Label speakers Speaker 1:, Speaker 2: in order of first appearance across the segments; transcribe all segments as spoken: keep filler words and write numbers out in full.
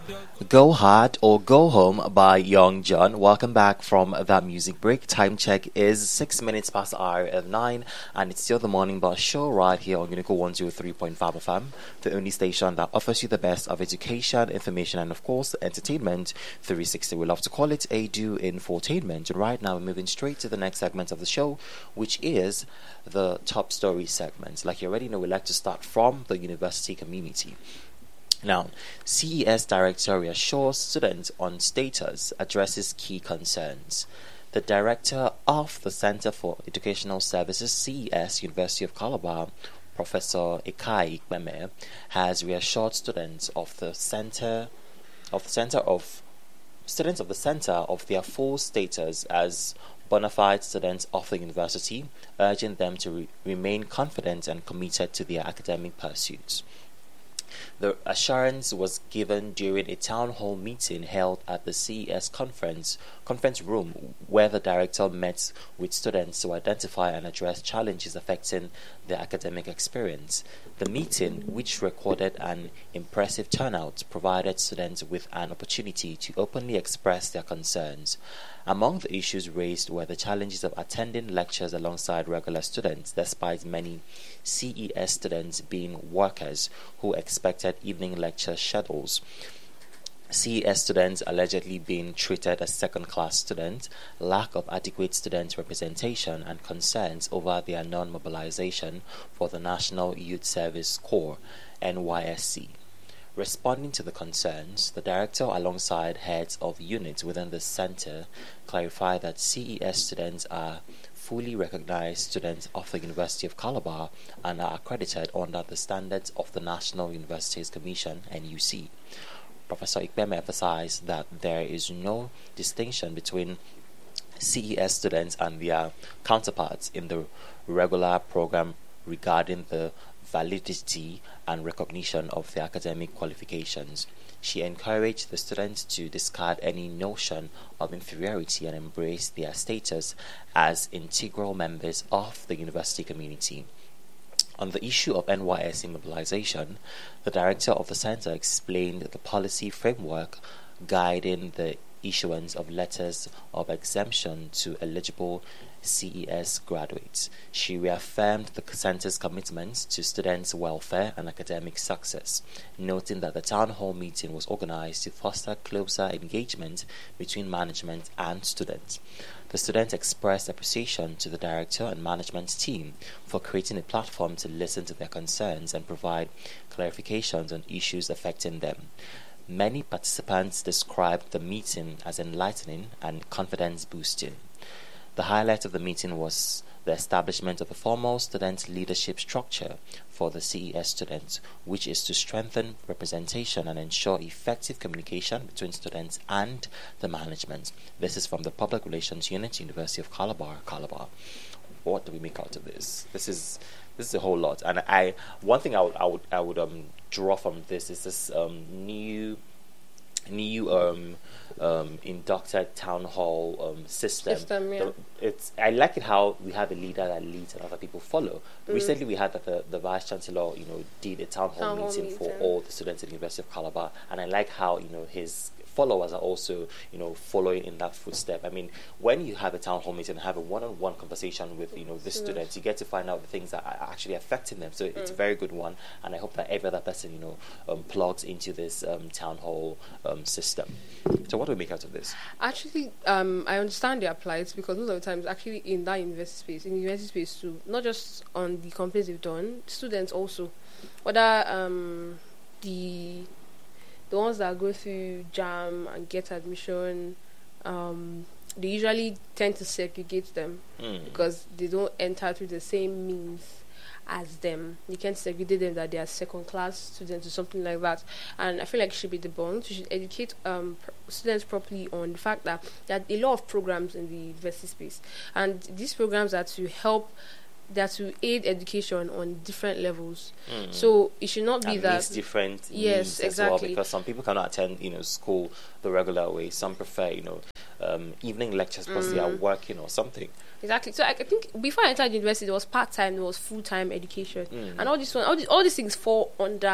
Speaker 1: Go Hard or Go Home by Young John. Welcome back from that music break. Time check is six minutes past the hour of nine, and it's still the morning bus show right here on Unico one oh three point five F M, the only station that offers you the best of education, information, and of course, entertainment three sixty. We love to call it a do infotainment. And right now, we're moving straight to the next segment of the show, which is the top story segment. Like you already know, we like to start from the university community. Now, C E S Director reassures students on status, addresses key concerns. The Director of the Center for Educational Services, C E S, University of Calabar, Professor Ikai Ikpeme, has reassured students of the center of the center of students of the center of their full status as bona fide students of the university, urging them to re- remain confident and committed to their academic pursuits. The assurance was given during a town hall meeting held at the C E S conference conference room, where the director met with students to identify and address challenges affecting their academic experience. The meeting, which recorded an impressive turnout, provided students with an opportunity to openly express their concerns. Among the issues raised were the challenges of attending lectures alongside regular students, despite many C E S students being workers who expected evening lecture schedules. C E S students allegedly being treated as second-class students, lack of adequate student representation, and concerns over their non-mobilization for the National Youth Service Corps, N Y S C. Responding to the concerns, the director, alongside heads of units within the center, clarified that C E S students are fully recognized students of the University of Calabar and are accredited under the standards of the National Universities Commission, N U C. Professor Ikpeme emphasized that there is no distinction between C E S students and their counterparts in the regular program regarding the validity and recognition of their academic qualifications. She encouraged the students to discard any notion of inferiority and embrace their status as integral members of the university community. On the issue of N Y S C mobilization, the director of the center explained the policy framework guiding the issuance of letters of exemption to eligible C E S graduates. She reaffirmed the center's commitment to students' welfare and academic success, noting that the town hall meeting was organized to foster closer engagement between management and students. The students expressed appreciation to the director and management team for creating a platform to listen to their concerns and provide clarifications on issues affecting them. Many participants described the meeting as enlightening and confidence boosting. The highlight of the meeting was the establishment of a formal student leadership structure for the C E S students, which is to strengthen representation and ensure effective communication between students and the management. This is from the Public Relations Unit, University of Calabar, Calabar. What do we make out of this? This is this is a whole lot, and I one thing I would I would I would um draw from this is this um new new um um inducted town hall um system.
Speaker 2: System, yeah.
Speaker 1: The- it's I like it how we have a leader that leads and other people follow.
Speaker 2: Mm.
Speaker 1: Recently we had that the, the vice chancellor, you know, did a town hall
Speaker 2: Town hall
Speaker 1: meeting for
Speaker 2: meeting.
Speaker 1: all the students at the University of Calabar, and I like how, you know, his followers are also, you know, following in that footstep. I mean, when you have a town hall meeting and have a one-on-one conversation with, you know, the
Speaker 2: Mm.
Speaker 1: students, you get to find out the things that are actually affecting them. So it's a
Speaker 2: Mm.
Speaker 1: very good one, and I hope that every other person, you know, um, plugs into this um, town hall um, system. So what do we make out of this?
Speaker 2: Actually, um, I understand their plight because most of the times, actually, in that university space, in the university space too, not just on the complaints they've done, students also, whether um, the the ones that go through JAM and get admission, um, they usually tend to segregate them
Speaker 1: Mm.
Speaker 2: because they don't enter through the same means as them. You can't segregate them that they are second class students or something like that. And I feel like it should be debunked. You should educate um, pr- students properly on the fact that there are a lot of programs in the university space, and these programs are to help, that to aid education on different levels.
Speaker 1: Mm.
Speaker 2: So it should not be
Speaker 1: And
Speaker 2: that
Speaker 1: meets different
Speaker 2: Yes,
Speaker 1: needs as well,
Speaker 2: exactly.
Speaker 1: because some people cannot attend, you know, school the regular way. Some prefer, you know, um, evening lectures because they are
Speaker 2: Mm.
Speaker 1: working or something.
Speaker 2: Exactly. So I, I think before I entered university, there was part time, there was full time education,
Speaker 1: Mm.
Speaker 2: and all this one, all, these all these things fall under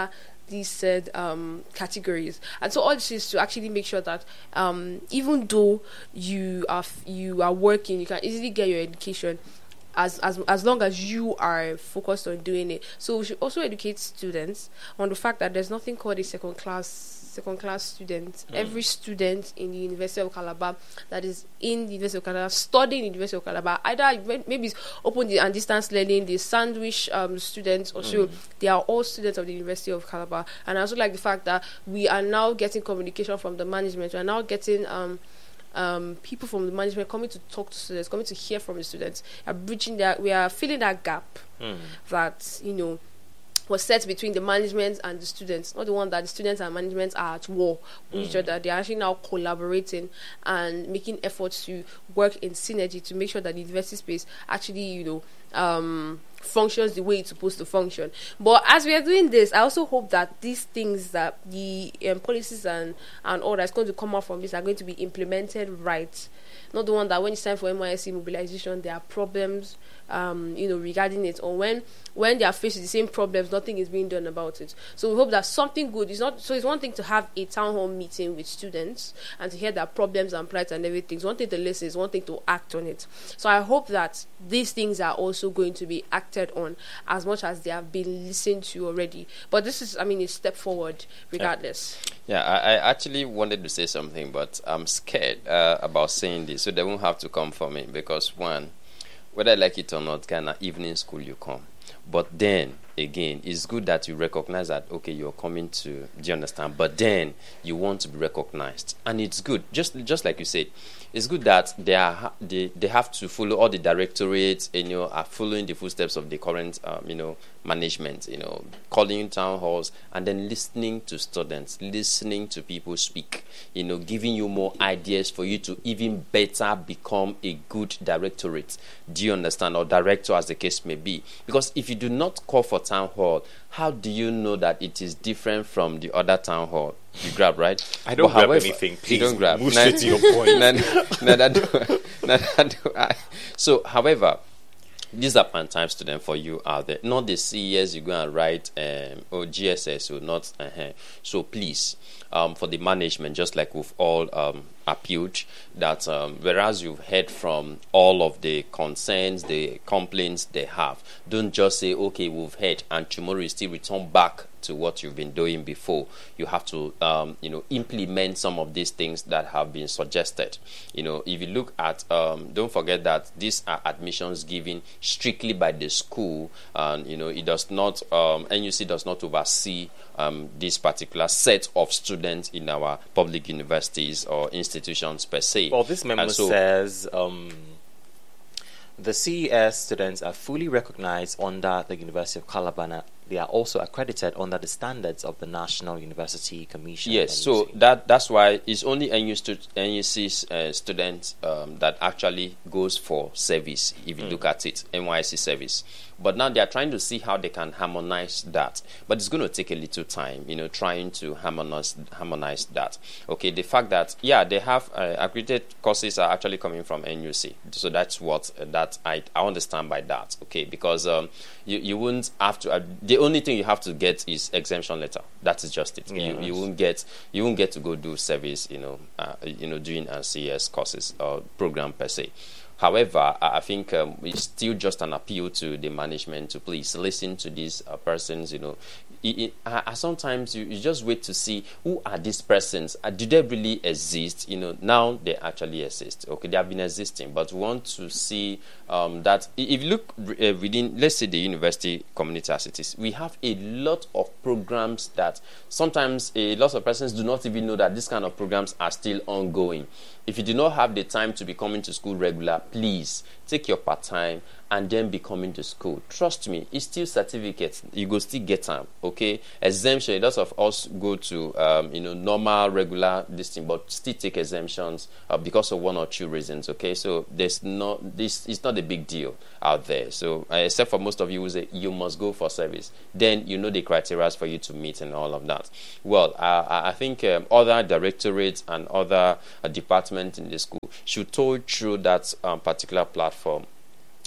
Speaker 2: these said um, categories. And so all this is to actually make sure that um, even though you are f- you are working, you can easily get your education as as as long as you are focused on doing it. So we should also educate students on the fact that there's nothing called a second class second class student. Mm. Every student in the University of Calabar that is in the University of Calabar, studying in the University of Calabar, either maybe it's open and distance learning, the sandwich um, students or so, mm. they are all students of the University of Calabar. And I also like the fact that we are now getting communication from the management. We are now getting um Um, people from the management coming to talk to students, coming to hear from the students, are bridging that. We are filling that gap mm. that you know was set between the management and the students. Not the one that the students and management are at war with mm. each other. They are actually now collaborating and making efforts to work in synergy to make sure that the university space actually, you know, um, functions the way it's supposed to function. But as we are doing this, I also hope that these things, that the um, policies and, and all that's going to come out from this are going to be implemented right. Not the one that when it's time for N Y S C mobilization, there are problems, um, you know, regarding it, or when when they are faced with the same problems, nothing is being done about it. So we hope that something good is not. So it's one thing to have a town hall meeting with students and to hear their problems and plights and everything. It's one thing to listen. It's one thing to act on it. So I hope that these things are also going to be acted on as much as they have been listened to already. But this is, I mean, a step forward, regardless.
Speaker 3: Yeah, yeah I, I actually wanted to say something, but I'm scared uh, about saying this, so they won't have to come for me because one, whether I like it or not, kind of evening school you come. But then, again, it's good that you recognize that, okay, you're coming to, do you understand? But then you want to be recognized. And it's good, just just like you said, it's good that they are they, they have to follow all the directorates and, you know, are following the footsteps of the current, um, you know, management, you know, calling town halls and then listening to students, listening to people speak, you know, giving you more ideas for you to even better become a good directorate. Do you understand? Or director, as the case may be. Because if you do not call for town hall, how do you know that it is different from the other town hall? You grab, right?
Speaker 1: I don't
Speaker 3: but
Speaker 1: grab
Speaker 3: however,
Speaker 1: anything, please.
Speaker 3: You don't grab.
Speaker 1: Move straight to your point.
Speaker 3: No, no, no, no, no, no, no, so, however, these are part-time students for you out there. Not the C E S you go and write um, or G S S or not. Uh-huh. So please, um, for the management, just like we've all um, appealed, that um, whereas you've heard from all of the concerns, the complaints they have, don't just say, okay, we've heard, and tomorrow you still return back to what you've been doing before. You have to, um, you know, implement some of these things that have been suggested. You know, if you look at, um, don't forget that these are admissions given strictly by the school, and you know, it does not, um, N U C does not oversee um, this particular set of students in our public universities or institutions per se.
Speaker 1: Well, this memo
Speaker 3: so,
Speaker 1: says um, the C E S students are fully recognized under the University of Calabar. They are also accredited under the standards of the National University Commission.
Speaker 3: Yes, so that that's why it's only N U C, N U C's uh, students um, that actually goes for service, if you mm. look at it, N Y S C service. But now they are trying to see how they can harmonize that. But it's going to take a little time, you know, trying to harmonize, harmonize that. Okay, the fact that, yeah, they have uh, accredited courses are actually coming from N U C. So that's what, uh, that I, I understand by that, okay, because um, you, you wouldn't have to, uh, the only thing you have to get is exemption letter. That is just it.
Speaker 1: Yes.
Speaker 3: You, you won't get, you won't get to go do service, you know, uh, you know, doing a C E S courses or program per se. However, I think um, it's still just an appeal to the management to please listen to these uh, persons. You know, it, it, uh, sometimes you, you just wait to see who are these persons. Uh, do they really exist? You know, now they actually exist. Okay, they have been existing, but we want to see um, that if you look uh, within, let's say, the university community as it is, we have a lot of programs that sometimes a lot of persons do not even know that these kind of programs are still ongoing. If you do not have the time to be coming to school regular, please take your part-time and then be coming to school. Trust me, it's still certificates. You go still get them, okay? Exemption, lots of us go to, um, you know, normal, regular, this thing, but still take exemptions uh, because of one or two reasons, okay? So there's not, this it's not a big deal out there. So uh, except for most of you who say you must go for service, then you know the criteria for you to meet and all of that. Well, uh, I think um, other directorates and other uh, departments in the school should toll through that um, particular platform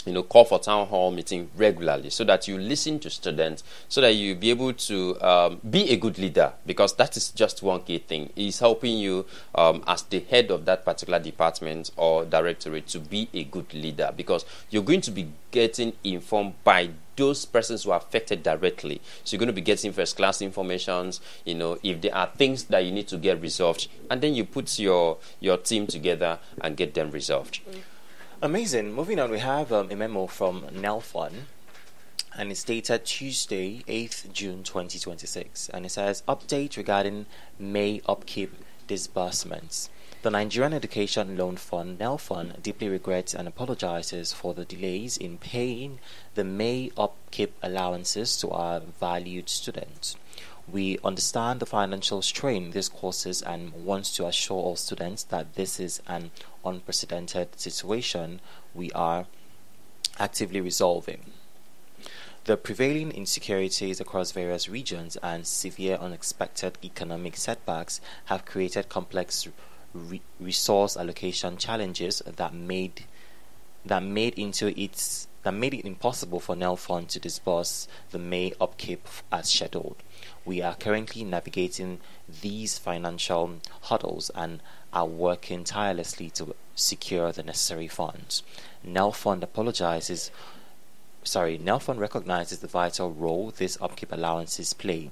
Speaker 3: you know, call for town hall meeting regularly so that you listen to students, so that you be able to um, be a good leader, because that is just one key thing. It's helping you um, as the head of that particular department or directorate to be a good leader, because you're going to be getting informed by those persons who are affected directly. So you're going to be getting first class informations, you know, if there are things that you need to get resolved, and then you put your your team together and get them resolved. Mm.
Speaker 1: Amazing. Moving on, we have um, a memo from NELFund, and it's dated Tuesday, eighth June twenty twenty-six, and it says, update regarding May upkeep disbursements. The Nigerian Education Loan Fund, NELFund, deeply regrets and apologizes for the delays in paying the May upkeep allowances to our valued students. We understand the financial strain this causes and wants to assure all students that this is an unprecedented situation we are actively resolving. The prevailing insecurities across various regions and severe unexpected economic setbacks have created complex re- resource allocation challenges that made that made into its that made it impossible for NELFund to disburse the May upkeep as scheduled. We are currently navigating these financial hurdles and are working tirelessly to secure the necessary funds. NELFund apologizes. Sorry, NELFund recognizes the vital role these upkeep allowances play.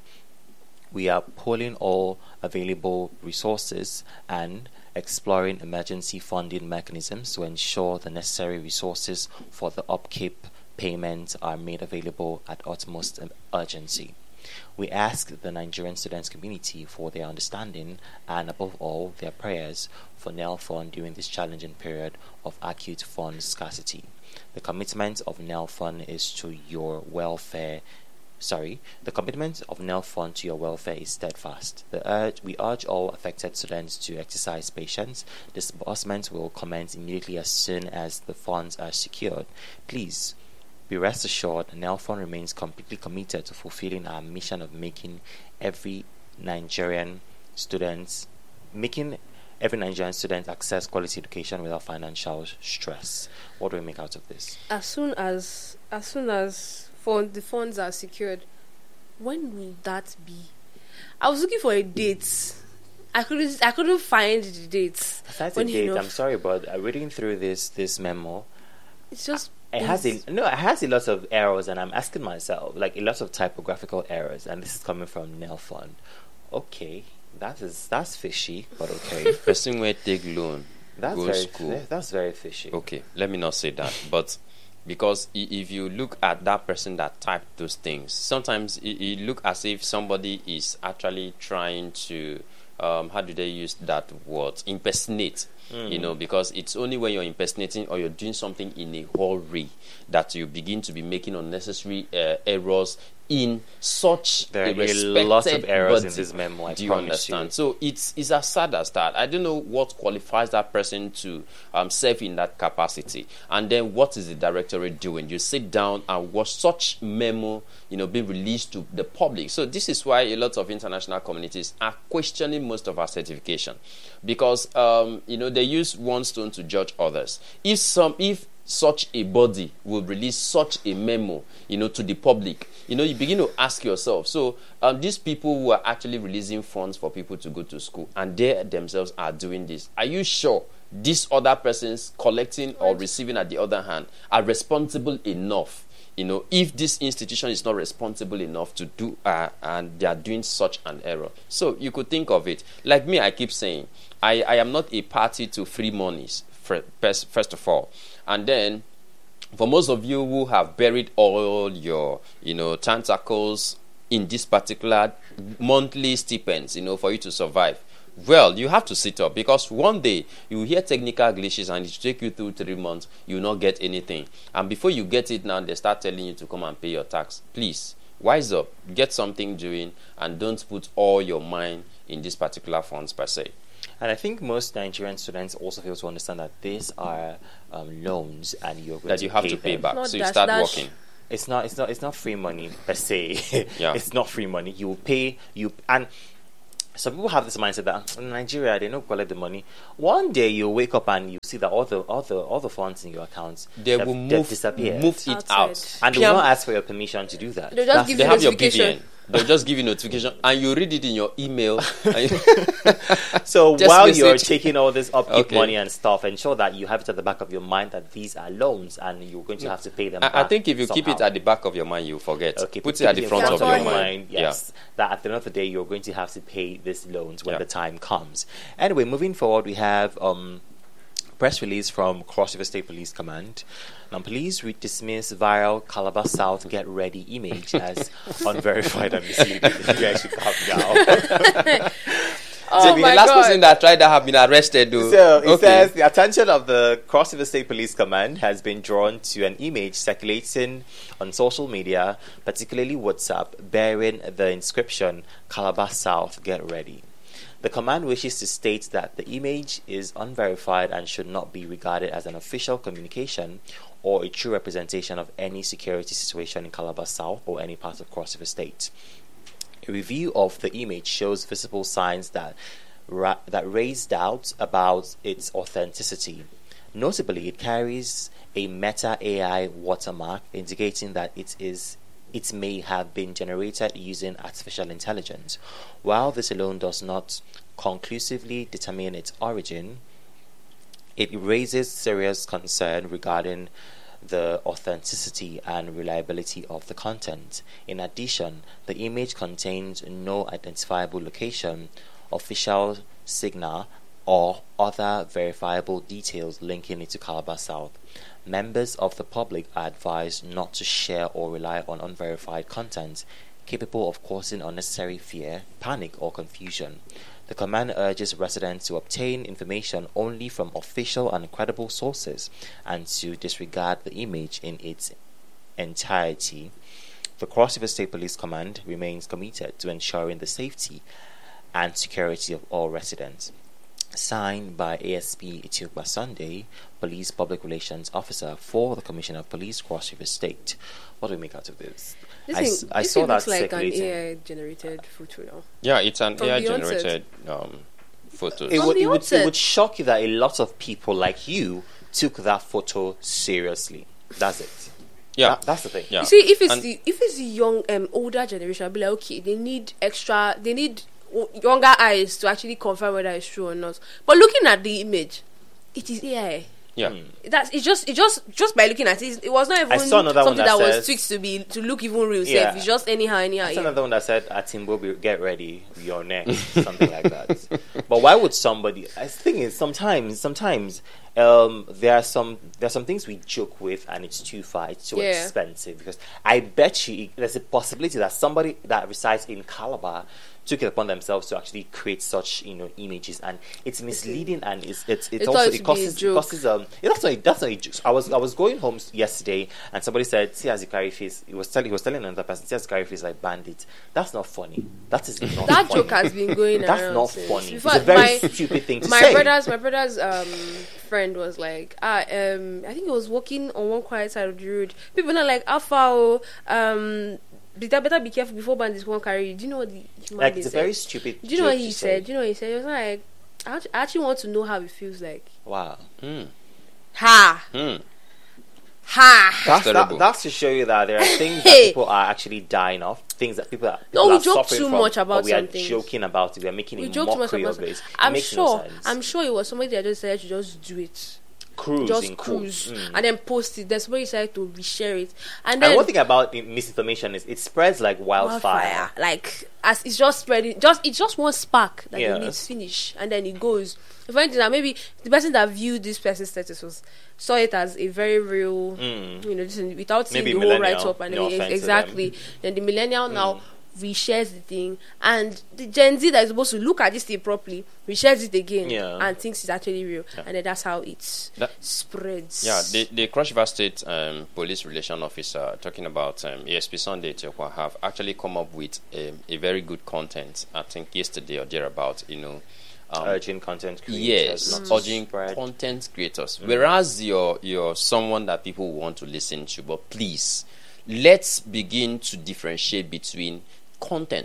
Speaker 1: We are pulling all available resources and exploring emergency funding mechanisms to ensure the necessary resources for the upkeep payments are made available at utmost urgency. We ask the Nigerian students community for their understanding and, above all, their prayers for NELFund during this challenging period of acute fund scarcity. The commitment of NELFund is to your welfare. Sorry, the commitment of NELFund to your welfare is steadfast. The urge, we urge all affected students to exercise patience. Disbursements will commence immediately as soon as the funds are secured. Please be rest assured, NELFund remains completely committed to fulfilling our mission of making every Nigerian student, making every Nigerian student access quality education without financial stress. What do we make out of this?
Speaker 2: As soon as, as soon as fund, the funds are secured, when will that be? I was looking for a date. I couldn't. I couldn't find the dates.
Speaker 1: That's a date. I'm sorry, but uh, reading through this this memo,
Speaker 2: it's just.
Speaker 1: It has a no. It has a lot of errors, and I'm asking myself, like a lot of typographical errors, and this is coming from NELFund. Okay, that is that's fishy, but okay.
Speaker 3: Person where take loan,
Speaker 1: that's
Speaker 3: go
Speaker 1: very
Speaker 3: school.
Speaker 1: That's very fishy.
Speaker 3: Okay, let me not say that, but because if you look at that person that typed those things, sometimes it, it look as if somebody is actually trying to um, how do they use that word? Impersonate. Mm. You know, because it's only when you're impersonating or you're doing something in a hurry that you begin to be making unnecessary uh, errors in such
Speaker 1: there
Speaker 3: a
Speaker 1: are lots of errors
Speaker 3: body.
Speaker 1: in this memo. I
Speaker 3: Do you understand?
Speaker 1: You.
Speaker 3: So it's it's as sad as that. I don't know what qualifies that person to um, serve in that capacity. And then what is the directorate doing? You sit down and watch such memo, you know, being released to the public. So this is why a lot of international communities are questioning most of our certification, because um, you know they use one stone to judge others. If some if such a body will release such a memo, you know, to the public, you know, you begin to ask yourself, so um, these people who are actually releasing funds for people to go to school and they themselves are doing this, are you sure these other persons collecting or receiving at the other hand are responsible enough? You know, if this institution is not responsible enough to do uh, and they are doing such an error. So you could think of it. Like me, I keep saying, I, I am not a party to free monies, first, first of all. And then, for most of you who have buried all your, you know, tentacles in this particular monthly stipends, you know, for you to survive, well, you have to sit up, because one day you will hear technical glitches and it will take you through three months, you will not get anything. And before you get it now, they start telling you to come and pay your tax. Please, wise up, get something doing, and don't put all your mind in these particular funds per se.
Speaker 1: And I think most Nigerian students also fail to understand that these are um, loans, and you're going
Speaker 3: that
Speaker 1: to
Speaker 3: you have
Speaker 1: pay
Speaker 3: to pay
Speaker 1: them.
Speaker 3: back.
Speaker 2: Not
Speaker 3: So you
Speaker 2: dash,
Speaker 3: start
Speaker 2: dash.
Speaker 3: working.
Speaker 1: It's not. It's not. It's not free money per se.
Speaker 3: Yeah.
Speaker 1: It's not free money. You will pay. You and some people have this mindset that in Nigeria they don't collect the money. One day you wake up and you see that all the all the all the funds in your accounts
Speaker 3: They
Speaker 1: have,
Speaker 3: will
Speaker 1: they've
Speaker 3: move,
Speaker 1: disappeared.
Speaker 3: move it
Speaker 2: Outside.
Speaker 3: out.
Speaker 1: And they will not ask for your permission to do that.
Speaker 2: They'll just
Speaker 1: That's-
Speaker 2: give
Speaker 3: They
Speaker 2: you
Speaker 3: have your B V
Speaker 2: notification.
Speaker 3: N. They'll just give you notification, and you read it in your email. and you-
Speaker 1: So
Speaker 3: Just
Speaker 1: while
Speaker 3: message.
Speaker 1: you're taking all this upkeep
Speaker 3: Okay.
Speaker 1: money and stuff, ensure that you have it at the back of your mind that these are loans and you're going to have to pay them
Speaker 3: I,
Speaker 1: back.
Speaker 3: I think if you keep it
Speaker 1: somehow.
Speaker 3: at the back of your mind, you forget.
Speaker 1: Okay,
Speaker 3: Put it at the
Speaker 1: in
Speaker 3: front of your
Speaker 2: mind.
Speaker 3: mind.
Speaker 1: Yes, that at the end of the day you're going to have to pay these loans when
Speaker 3: Yeah.
Speaker 1: the time comes. Anyway, moving forward, we have um, press release from Cross River State Police Command. Now, police we dismiss viral Calabar South get ready image as unverified and misleading. You guys should calm down.
Speaker 2: Oh
Speaker 3: So the
Speaker 2: my
Speaker 3: last
Speaker 2: God.
Speaker 3: person that tried that have been arrested. Though.
Speaker 1: So it
Speaker 3: Okay.
Speaker 1: says the attention of the Cross River State Police Command has been drawn to an image circulating on social media, particularly WhatsApp, bearing the inscription Calabar South Get Ready. The command wishes to state that the image is unverified and should not be regarded as an official communication or a true representation of any security situation in Calabar South or any part of Cross River State. A review of the image shows visible signs that ra- that raise doubts about its authenticity. Notably, it carries a Meta A I watermark indicating that it is it may have been generated using artificial intelligence. While this alone does not conclusively determine its origin, it raises serious concern regarding the authenticity and reliability of the content. In addition, the image contains no identifiable location, official signal, or other verifiable details linking it to Calabar South. Members of the public are advised not to share or rely on unverified content capable of causing unnecessary fear, panic, or confusion. The command urges residents to obtain information only from official and credible sources and to disregard the image in its entirety. The Cross River State Police Command remains committed to ensuring the safety and security of all residents. Signed by A S P Etiokba Sunday, Police Public Relations Officer for the Commissioner of Police, Cross River State. What do we make out of this?
Speaker 2: This
Speaker 1: I
Speaker 2: thing,
Speaker 1: s- I
Speaker 2: this
Speaker 1: saw
Speaker 2: thing
Speaker 1: that
Speaker 2: looks like an
Speaker 1: circulating.
Speaker 2: A I generated photo now.
Speaker 3: Yeah, it's an
Speaker 2: From
Speaker 3: A I
Speaker 2: the onset.
Speaker 3: generated um, photos.
Speaker 1: It
Speaker 2: From
Speaker 1: would,
Speaker 2: the
Speaker 1: it, would, it
Speaker 2: onset.
Speaker 1: would shock you that a lot of people like you took that photo seriously. That's it.
Speaker 3: yeah,
Speaker 1: That- that's the thing.
Speaker 3: yeah.
Speaker 2: You see, if it's
Speaker 3: And-
Speaker 2: the if it's the young um older generation, I'll be like, okay, they need extra, they need o- younger eyes to actually confirm whether it's true or not. But looking at the image, it is A I.
Speaker 3: yeah.
Speaker 1: Hmm.
Speaker 2: That's it's just it just just by looking at it, it was not even
Speaker 1: saw another one
Speaker 2: something
Speaker 1: that
Speaker 2: that, was
Speaker 1: says-
Speaker 2: tweaked to be to look even real.
Speaker 1: Yeah.
Speaker 2: Safe. It's just anyhow, anyhow.
Speaker 1: That's
Speaker 2: Yeah.
Speaker 1: another one that said, Atimbo, be- get ready, your neck, something like that. But why would somebody? The thing is, sometimes, sometimes um, there are some there are some things we joke with, and it's too far, it's too
Speaker 2: Yeah.
Speaker 1: expensive. Because I bet you there's a possibility that somebody that resides in Calabar took it upon themselves to actually create such, you know, images, and it's misleading, and it's it's it's
Speaker 2: They
Speaker 1: also
Speaker 2: thought it
Speaker 1: it
Speaker 2: to be a
Speaker 1: causes it
Speaker 2: joke.
Speaker 1: causes um yeah, that's not that's not a joke. I was I was going home yesterday, and somebody said, "See, as you carry face," he was telling he was telling another person, "See, as you carry face like bandit." That's not funny. That is not
Speaker 2: That
Speaker 1: funny.
Speaker 2: joke has been going
Speaker 1: That's
Speaker 2: around.
Speaker 1: not
Speaker 2: since.
Speaker 1: funny.
Speaker 2: In
Speaker 1: It's a
Speaker 2: fact,
Speaker 1: very
Speaker 2: my,
Speaker 1: stupid thing to
Speaker 2: my
Speaker 1: say.
Speaker 2: brother's my brother's um friend was like, ah, um, I think he was walking on one quiet side of the road. People are like, Alpha, oh, um, better better be careful before bandits won't carry you. Do you know what the human
Speaker 1: Like
Speaker 2: being
Speaker 1: it's a
Speaker 2: said?
Speaker 1: very stupid.
Speaker 2: Do you know what
Speaker 1: joke
Speaker 2: he
Speaker 1: to
Speaker 2: said?
Speaker 1: say.
Speaker 2: Do you know what he said? He was like, I act- I actually want to know how it feels like.
Speaker 1: Wow.
Speaker 3: Hmm.
Speaker 2: Ha
Speaker 3: Hmm.
Speaker 2: ha.
Speaker 1: That's,
Speaker 3: terrible.
Speaker 1: that, that's to show you that there are things that
Speaker 2: Hey.
Speaker 1: people are actually dying of, things that people are,
Speaker 2: No,
Speaker 1: people
Speaker 2: we
Speaker 1: are
Speaker 2: joke
Speaker 1: suffering
Speaker 2: too
Speaker 1: from,
Speaker 2: much about
Speaker 1: but we are
Speaker 2: some things.
Speaker 1: joking about it. We are making
Speaker 2: We
Speaker 1: a
Speaker 2: joke too much
Speaker 1: mockery
Speaker 2: about
Speaker 1: of it. It
Speaker 2: I'm
Speaker 1: makes
Speaker 2: sure.
Speaker 1: no sense.
Speaker 2: I'm sure it was somebody that just said to just do it.
Speaker 1: cruise
Speaker 2: Just
Speaker 1: in
Speaker 2: cruise
Speaker 1: quotes. Mm.
Speaker 2: and then post it. Then somebody decided to reshare it, and
Speaker 1: And
Speaker 2: then
Speaker 1: one thing about the misinformation is it spreads like wildfire.
Speaker 2: wildfire. Like as it's just spreading, just it's just one spark that
Speaker 1: Yeah.
Speaker 2: you need to finish, and then it goes. If anything, that maybe the person that viewed this person's status was saw it as a very real,
Speaker 1: Mm.
Speaker 2: you know, just in- without seeing
Speaker 1: Maybe
Speaker 2: the whole
Speaker 1: millennial,
Speaker 2: write up and
Speaker 1: no
Speaker 2: everything.
Speaker 1: offense to
Speaker 2: Exactly.
Speaker 1: them.
Speaker 2: Then the millennial now
Speaker 1: Mm.
Speaker 2: reshares the thing, and the Gen Z that is supposed to look at this thing properly reshares it again,
Speaker 1: Yeah.
Speaker 2: and thinks it's actually real,
Speaker 3: Yeah.
Speaker 2: and then that's how it
Speaker 3: That-
Speaker 2: spreads.
Speaker 3: Yeah, the, the Cross River State um, Police Relation Officer talking about um, A S P Sunday Etiokwa have actually come up with um, a very good content, I think yesterday or thereabout, you know. Um,
Speaker 1: Urging content creators
Speaker 3: yes,
Speaker 1: not to
Speaker 3: urging
Speaker 1: spread.
Speaker 3: content creators. Whereas you're, you're someone that people want to listen to, but please, let's begin to differentiate between content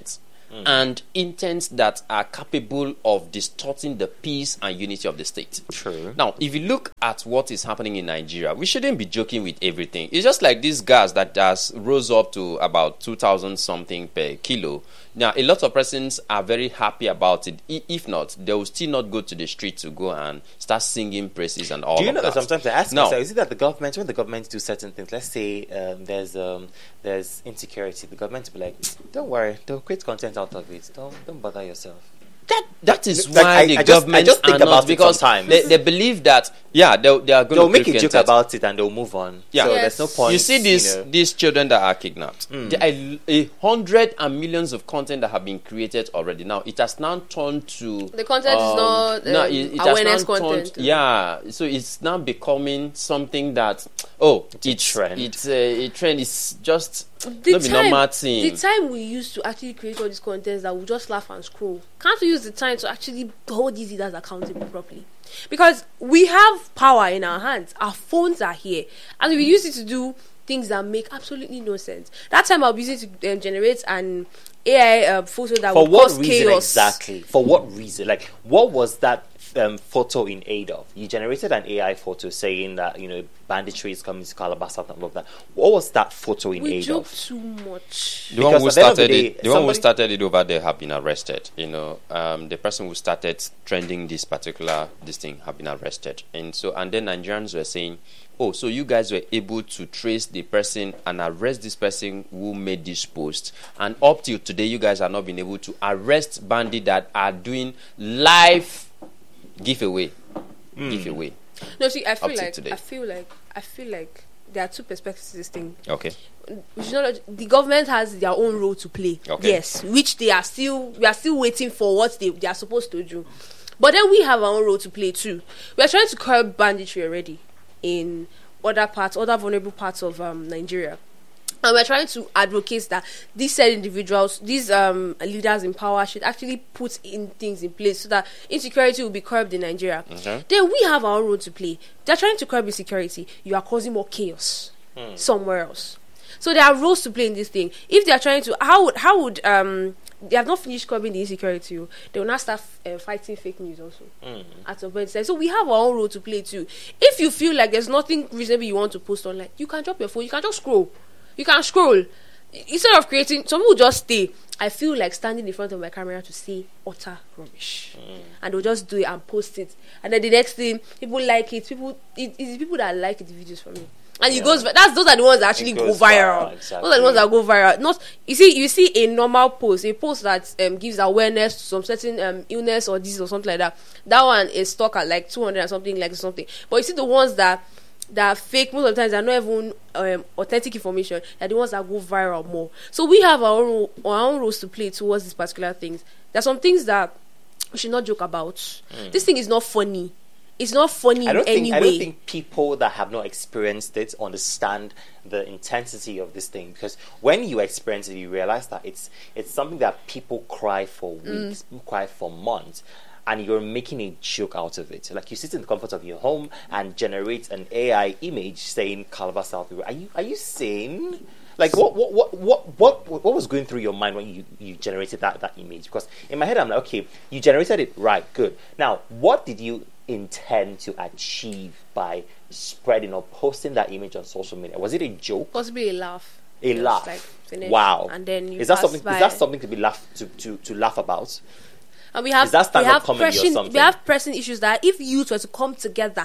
Speaker 3: mm. and intents that are capable of distorting the peace and unity of the state.
Speaker 1: True.
Speaker 3: Now, if you look at what is happening in Nigeria, we shouldn't be joking with everything. It's just like this gas that has rose up to about two thousand something per kilo. Now, a lot of persons are very happy about it. If not, they will still not go to the street to go and start singing praises and all
Speaker 1: Do you
Speaker 3: of
Speaker 1: know
Speaker 3: that.
Speaker 1: that sometimes I ask
Speaker 3: No.
Speaker 1: myself, is it that the government, when the government do certain things, let's say um, there's um, there's insecurity, the government will be like, don't worry, they'll create content out of it. Don't don't bother yourself.
Speaker 3: That that is
Speaker 1: Like,
Speaker 3: why
Speaker 1: I-
Speaker 3: the
Speaker 1: I just- I
Speaker 3: government
Speaker 1: just think
Speaker 3: are
Speaker 1: about
Speaker 3: not
Speaker 1: it
Speaker 3: because
Speaker 1: sometimes.
Speaker 3: they, they believe that yeah they they are going
Speaker 1: They'll
Speaker 3: to
Speaker 1: make a
Speaker 3: create
Speaker 1: joke
Speaker 3: content.
Speaker 1: about it and they'll move on.
Speaker 3: Yeah.
Speaker 1: So
Speaker 2: Yes.
Speaker 1: there's no point.
Speaker 3: You see these
Speaker 1: you know.
Speaker 3: these children that are kidnapped.
Speaker 1: Mm.
Speaker 3: There are a hundred and millions of content that have been created already. Now it has now turned to
Speaker 2: The content is not,
Speaker 3: no,
Speaker 2: um,
Speaker 3: it, it has
Speaker 2: awareness
Speaker 3: now
Speaker 2: content.
Speaker 3: Turned, yeah, so it's now becoming something that oh
Speaker 1: It's a
Speaker 3: it's
Speaker 1: trend.
Speaker 3: It's a, a trend. It's just
Speaker 2: The
Speaker 3: not be normal thing.
Speaker 2: the time we used to actually create all these contents that we just laugh and scroll. Can't we use the time to actually hold these leaders accountable properly? Because we have power in our hands. Our phones are here, and we use it to do things that make absolutely no sense. That time I'll be using it to um, generate an A I uh, photo that
Speaker 1: For
Speaker 2: would
Speaker 1: what
Speaker 2: cause
Speaker 1: reason
Speaker 2: chaos.
Speaker 1: exactly? For what reason? Like, what was that um, photo in aid of? You generated an A I photo saying that, you know, banditry is coming to Calabar South and all of that. What was that photo in
Speaker 2: We
Speaker 1: aid
Speaker 2: joke
Speaker 1: of?
Speaker 2: too much.
Speaker 3: The one
Speaker 1: Because
Speaker 3: who
Speaker 1: at the end of the
Speaker 3: started
Speaker 1: day,
Speaker 3: it, the one who
Speaker 1: somebody-
Speaker 3: started it over there have been arrested. You know, um, the person who started trending this particular this thing have been arrested, and so and then Nigerians were saying, "Oh, so you guys were able to trace the person and arrest this person who made this post, and up till today, you guys have not been able to arrest bandits that are doing live giveaway,
Speaker 1: Hmm.
Speaker 3: giveaway."
Speaker 2: No, see, I feel
Speaker 3: Up to
Speaker 2: like
Speaker 3: today.
Speaker 2: I feel like I feel like there are two perspectives to this thing.
Speaker 3: Okay.
Speaker 2: We should not, the government has their own role to play.
Speaker 3: Okay.
Speaker 2: Yes, which they are still we are still waiting for what they, they are supposed to do. But then we have our own role to play too. We are trying to curb banditry already in other parts, other vulnerable parts of um, Nigeria. And we're trying to advocate that these said individuals, these um, leaders in power should actually put in things in place so that insecurity will be curbed in Nigeria.
Speaker 3: Okay.
Speaker 2: Then we have our own role to play. They're trying to curb insecurity. You are causing more chaos somewhere else. So there are roles to play in this thing. If they are trying to, how would, how would, um, they have not finished curbing the insecurity, oh, they will now start uh, fighting fake news also. At some point in time. So we have our own role to play too. If you feel like there's nothing reasonable you want to post online, you can drop your phone, you can just scroll. You can scroll. Instead of creating, some people just stay. I feel like standing in front of my camera to say utter rubbish. And they'll just do it and post it. And then the next thing, people like it. People, it, it's the people that like the videos for me. And
Speaker 1: Yeah.
Speaker 2: it goes. That's those are the ones that actually
Speaker 1: It
Speaker 2: go
Speaker 1: goes
Speaker 2: viral.
Speaker 1: viral, exactly.
Speaker 2: Those are the ones that go viral. Not you see, you see a normal post, a post that um, gives awareness to some certain um, illness or disease or something like that. That one is stuck at like two hundred and something, like something. But you see the ones that that are fake, most of the times they're not even um, authentic information. They're the ones that go viral more. So we have our own our own roles to play towards these particular things. There are some things that we should not joke about. Mm. This thing is not funny. It's not funny
Speaker 1: I don't
Speaker 2: in
Speaker 1: think
Speaker 2: any
Speaker 1: I
Speaker 2: way.
Speaker 1: don't think people that have not experienced it understand the intensity of this thing, because when you experience it, you realize that it's it's something that people cry for weeks, people cry for months, and you're making a joke out of it. Like, you sit in the comfort of your home and generate an A I image saying Calabar South. Are you are you sane? Like, what what what what what what was going through your mind when you, you generated that, that image? Because in my head I'm like, okay, you generated it, right, good. Now, what did you intend to achieve by spreading or posting that image on social media? Was it a joke?
Speaker 2: Possibly a laugh.
Speaker 1: A
Speaker 2: Just
Speaker 1: laugh.
Speaker 2: like finish,
Speaker 1: Wow.
Speaker 2: And then you
Speaker 1: is that
Speaker 2: pass
Speaker 1: something?
Speaker 2: by.
Speaker 1: Is that something to be laugh to, to, to laugh about?
Speaker 2: And we have
Speaker 1: Is that
Speaker 2: we
Speaker 1: stand-up
Speaker 2: have
Speaker 1: comedy or
Speaker 2: pressing
Speaker 1: something?
Speaker 2: we have pressing issues that if youth were to come together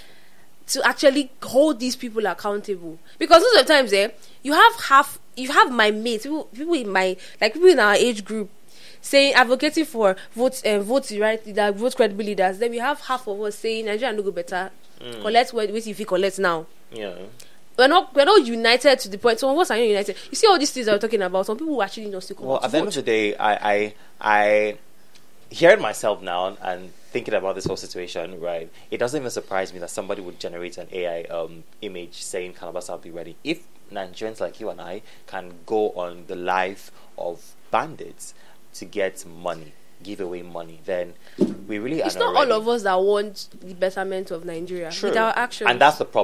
Speaker 2: to actually hold these people accountable, because most of the times eh, you have half you have my mates, people people in my like people in our age group saying advocating for vote um, vote the right leader, vote credible leaders. Then we have half of us saying Nigeria no go better. Mm. Collect what wait if you collect now.
Speaker 1: Yeah.
Speaker 2: We're not we're not united to the point. So what's are you united? You see all these things that we're talking about. Some people actually not still come
Speaker 1: Well,
Speaker 2: out to
Speaker 1: at the end
Speaker 2: vote.
Speaker 1: of the day, I I I hearing myself now and thinking about this whole situation, right? It doesn't even surprise me that somebody would generate an A I um, image saying Calabar South be ready. If Nigerians like you and I can go on the life of bandits to get money, give away money, then we really
Speaker 2: It's
Speaker 1: are
Speaker 2: not
Speaker 1: not
Speaker 2: all
Speaker 1: ready.
Speaker 2: of us that want the betterment of Nigeria
Speaker 1: True.
Speaker 2: with our actions.
Speaker 1: And that's the problem.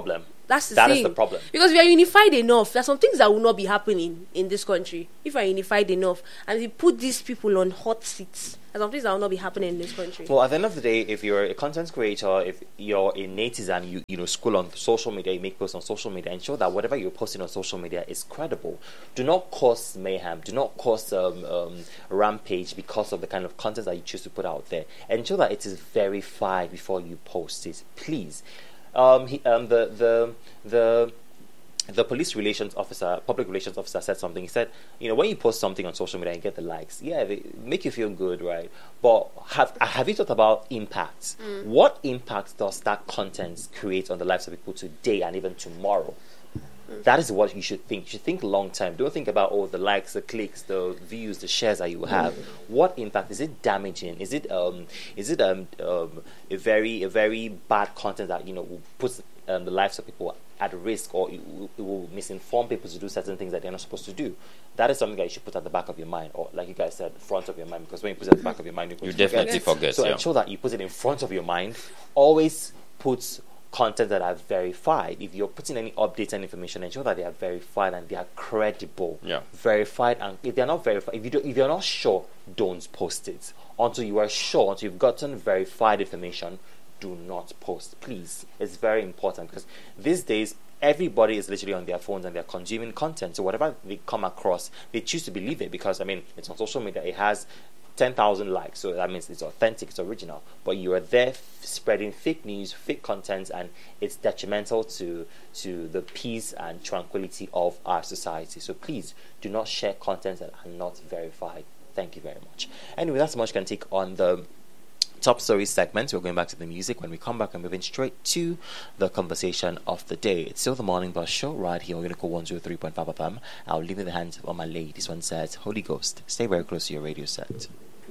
Speaker 2: That's the
Speaker 1: That
Speaker 2: thing.
Speaker 1: is the problem.
Speaker 2: Because we are unified enough. There are some things that will not be happening in this country if we are unified enough. And if you put these people on hot seats, there are some things that will not be happening in this country.
Speaker 1: Well, at the end of the day, if you're a content creator, if you're a netizen, you you know, scroll on social media, you make posts on social media, ensure that whatever you're posting on social media is credible. Do not cause mayhem. Do not cause um, um, rampage because of the kind of content that you choose to put out there. Ensure that it is verified before you post it, please. Um, he, um, the the the the police relations officer, public relations officer, said something. He said, you know, when you post something on social media and get the likes, yeah, they make you feel good, right? But have have you thought about impact? Mm. What impact does that content create on the lives of people today and even tomorrow? Mm. That is what you should think. You should think long term. Don't think about all oh, the likes, the clicks, the views, the shares that you have. Mm. What impact is it damaging? Is it um is it um, um a very a very bad content that, you know, will put um, the lives of people at risk, or it will, it will misinform people to do certain things that they're not supposed to do? That is something that you should put at the back of your mind, or like you guys said, front of your mind, because when you put it at the back of your mind,
Speaker 3: you definitely forget. forget
Speaker 1: so
Speaker 3: yeah.
Speaker 1: ensure that you put it in front of your mind. Always put content that are verified. If you're putting any updates and information, ensure that they are verified and they are credible.
Speaker 3: Yeah.
Speaker 1: Verified, and if they're not verified, if you don't, if you're not sure, don't post it until you are sure. Until you've gotten verified information, do not post, please. It's very important, because these days everybody is literally on their phones and they're consuming content. So whatever they come across, they choose to believe it, because I mean, it's on social media. It has ten thousand likes, so that means it's authentic, it's original. But you are there f- spreading fake news, fake content, and it's detrimental to to the peace and tranquility of our society. So please do not share content that are not verified. Thank you very much. Anyway, that's much can take on the top story segment. We're going back to the music. When we come back, I'm moving straight to the conversation of the day. It's still the Morning Bus Show right here on Unico one oh three point five F M. I'll leave in the hands of my lady. This one says, Holy Ghost, stay very close to your radio set.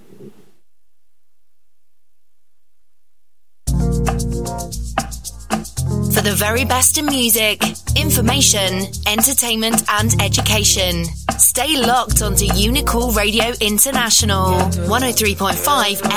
Speaker 4: For the very best in music, information, entertainment and education, stay locked onto Unicool Radio International, one oh three point five